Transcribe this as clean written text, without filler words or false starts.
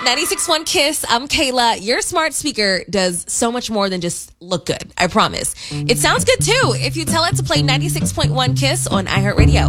96.1 Kiss. I'm Kayla. Your smart speaker does so much more than just look good. I promise. It sounds good too if you tell it to play 96.1 Kiss on iHeartRadio.